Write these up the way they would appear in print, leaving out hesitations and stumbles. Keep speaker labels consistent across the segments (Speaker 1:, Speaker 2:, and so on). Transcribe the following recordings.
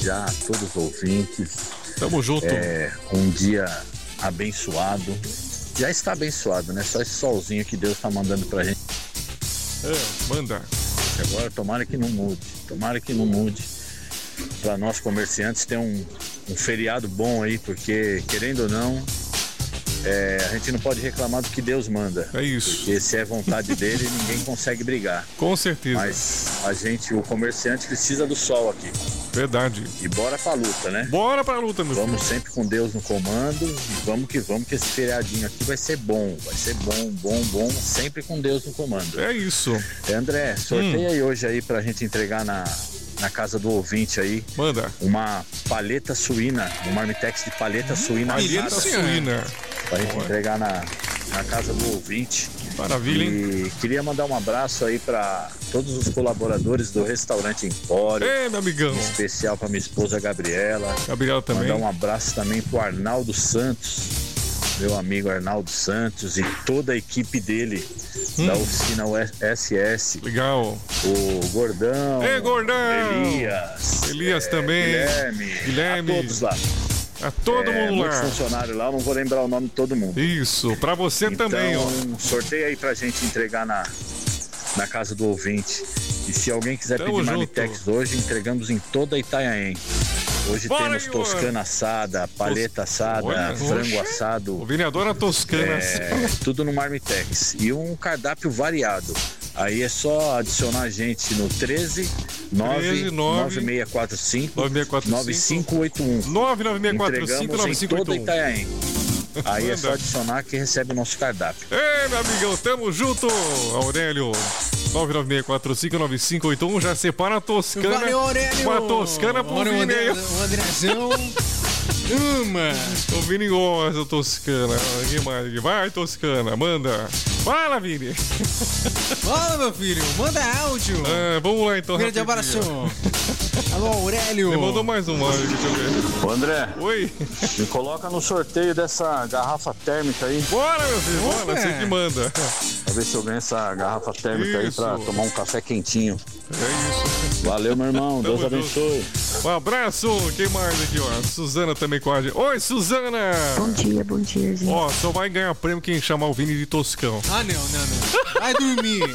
Speaker 1: desejar a todos os ouvintes.
Speaker 2: Tamo junto.
Speaker 1: Um dia abençoado. Já está abençoado, né? Só esse solzinho que Deus está mandando pra gente.
Speaker 2: Manda.
Speaker 1: Agora tomara que não mude. Tomara que não mude. Para nós comerciantes ter um feriado bom aí, porque querendo ou não, a gente não pode reclamar do que Deus manda.
Speaker 2: É isso.
Speaker 1: Porque se é vontade dele, ninguém consegue brigar.
Speaker 2: Com certeza.
Speaker 1: Mas o comerciante precisa do sol aqui.
Speaker 2: Verdade.
Speaker 1: E bora pra luta, né?
Speaker 2: Bora pra luta, meu filho.
Speaker 1: Vamos sempre com Deus no comando e vamos, que esse feriadinho aqui vai ser bom. Vai ser bom, sempre com Deus no comando.
Speaker 2: É isso.
Speaker 1: André, sorteia aí hoje aí pra gente entregar na casa do ouvinte aí.
Speaker 2: Manda.
Speaker 1: Uma paleta suína, um marmitex de paleta suína.
Speaker 2: Paleta suína.
Speaker 1: Pra gente entregar na casa do ouvinte.
Speaker 2: Maravilha, hein?
Speaker 1: E queria mandar um abraço aí pra todos os colaboradores do Restaurante Empório.
Speaker 2: Meu amigão.
Speaker 1: Em especial pra minha esposa Gabriela.
Speaker 2: Gabriela também.
Speaker 1: Mandar um abraço também pro Arnaldo Santos, meu amigo Arnaldo Santos, e toda a equipe dele da oficina SS.
Speaker 2: Legal.
Speaker 1: O Gordão.
Speaker 2: Gordão.
Speaker 1: Elias
Speaker 2: também.
Speaker 1: Guilherme. A todos lá.
Speaker 2: A todo mundo lá.
Speaker 1: Muitos funcionários lá, não vou lembrar o nome de todo mundo.
Speaker 2: Isso, pra você então, também, ó.
Speaker 1: Sorteia aí pra gente entregar na casa do ouvinte. E se alguém quiser pedir marmitex hoje, entregamos em toda Itanhaém. Hoje temos toscana assada, paleta assada, frango assado.
Speaker 2: O vereador é toscana.
Speaker 1: Tudo no marmitex. E um cardápio variado. Aí é só adicionar a gente no 9645 9581.
Speaker 2: 99645
Speaker 1: em toda Itanhaém. Aí é só adicionar que recebe o nosso cardápio.
Speaker 2: Meu amigão, tamo junto, Aurélio. 996459581, já separa a toscana.
Speaker 3: Valeu, Aurélio.
Speaker 2: Uma toscana pro Vini aí.
Speaker 3: O Andrezão.
Speaker 2: O Vini gosta da toscana. Que mais? Vai, toscana, manda. Fala, Vini.
Speaker 3: Fala, meu filho, manda áudio.
Speaker 2: Vamos lá então.
Speaker 3: Grande abraço. Alô, Aurélio.
Speaker 2: Você mandou mais um áudio, deixa eu ver.
Speaker 1: Ô, André.
Speaker 2: Oi.
Speaker 1: Me coloca no sorteio dessa garrafa térmica aí.
Speaker 2: Bora, meu filho, bora, você que manda.
Speaker 1: Pra ver se eu ganho essa garrafa térmica aí pra tomar um café quentinho.
Speaker 2: É isso.
Speaker 1: Valeu, meu irmão. Deus abençoe.
Speaker 2: Um abraço. Quem mais aqui, ó? Suzana também com a gente. Oi, Suzana.
Speaker 4: Bom dia, gente.
Speaker 2: Ó, só vai ganhar prêmio quem chamar o Vini de Toscão.
Speaker 3: Não. Vai dormir.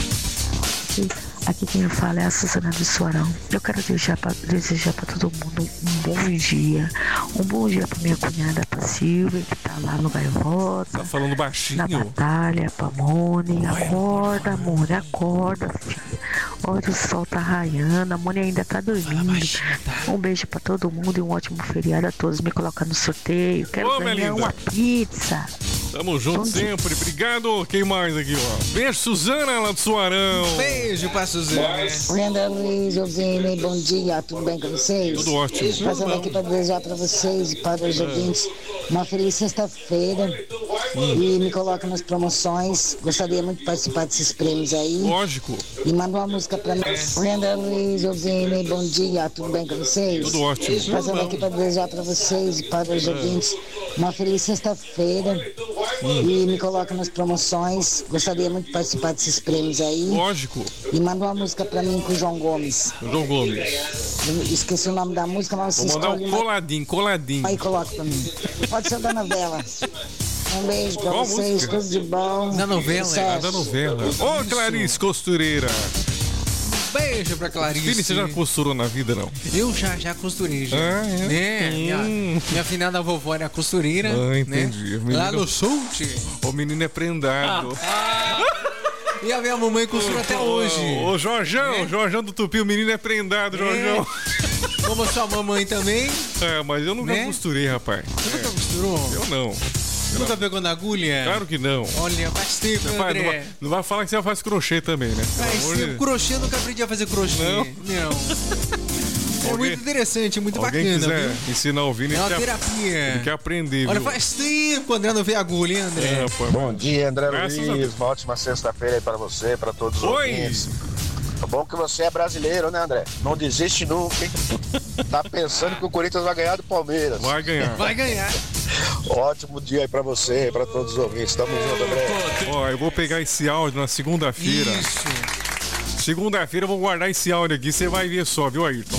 Speaker 4: Aqui quem fala é a Suzana do Suarão. Eu quero desejar pra todo mundo um bom dia. Um bom dia pra minha cunhada, pra Silvia, que tá lá no Gaivota.
Speaker 2: Tá falando baixinho?
Speaker 4: Na batalha, pra Mone. Acorda, amor, acorda, filha. Olha, o sol tá raiando, a Mone ainda tá dormindo. Um beijo pra todo mundo e um ótimo feriado a todos. Me colocar no sorteio. Quero ganhar uma pizza.
Speaker 2: Tamo junto sempre, obrigado. Quem mais aqui, ó? Beijo, Suzana, lá do Suarão.
Speaker 3: Beijo pra Suzana.
Speaker 5: Oi, André Luiz, Vini, bom dia, tudo bem com vocês?
Speaker 2: Tudo ótimo.
Speaker 5: Passando aqui para desejar para vocês e para os ouvintes uma feliz sexta-feira e me coloca nas promoções. Gostaria muito de participar desses prêmios aí.
Speaker 2: Lógico.
Speaker 5: E manda uma música para mim. Oi, André Luiz, Vini, bom dia, tudo bem com vocês?
Speaker 2: Tudo ótimo.
Speaker 5: Passando aqui para desejar para vocês e para os ouvintes uma feliz sexta-feira e me coloca nas promoções. Gostaria muito de participar desses prêmios aí.
Speaker 2: Lógico.
Speaker 5: E manda uma música pra mim com o João Gomes.
Speaker 2: João Gomes.
Speaker 5: Eu esqueci o nome da música, mas você
Speaker 2: escolhe. Vou mandar um coladinho.
Speaker 5: Aí coloca pra mim. Pode ser da novela. Um beijo pra vocês, tudo de bom.
Speaker 3: Da novela,
Speaker 2: da novela. Ô, Clarice Costureira.
Speaker 3: Beijo pra Clarice.
Speaker 2: Vini, você já costurou na vida, não?
Speaker 3: Eu já costurei, já. Minha afinada vovó era costureira.
Speaker 2: Entendi.
Speaker 3: Né? Lá no sul,
Speaker 2: o menino é prendado.
Speaker 3: E a minha mamãe costura até hoje.
Speaker 2: Ô, Jorjão do Tupi, o menino é prendado, Jorjão.
Speaker 3: Como a sua mamãe também.
Speaker 2: Mas eu nunca costurei, rapaz.
Speaker 3: Você nunca costurou?
Speaker 2: Eu não.
Speaker 3: Nunca pegou na agulha?
Speaker 2: Claro que não.
Speaker 3: Olha, faz tempo, André.
Speaker 2: Não vai falar que você faz crochê também, né?
Speaker 3: Faz tempo. Crochê, eu nunca aprendi a fazer crochê. Não. É muito interessante, muito bacana.
Speaker 2: Alguém quiser ensinar o Vini,
Speaker 3: é uma terapia.
Speaker 2: Ele quer aprender,
Speaker 3: Olha, faz tempo que o André não vê agulha, hein, André?
Speaker 6: Bom dia, André Luiz. Uma ótima sexta-feira aí pra você, pra todos os ouvintes. É bom que você é brasileiro, né, André? Não desiste nunca, hein? Tá pensando que o Corinthians vai ganhar do Palmeiras.
Speaker 2: Vai ganhar.
Speaker 3: Vai ganhar.
Speaker 6: Ótimo dia aí pra você e pra todos os ouvintes. Tamo junto, André.
Speaker 2: Ó, eu vou pegar esse áudio na segunda-feira.
Speaker 3: Isso.
Speaker 2: Segunda-feira eu vou guardar esse áudio aqui, você vai ver só, viu, Ayrton?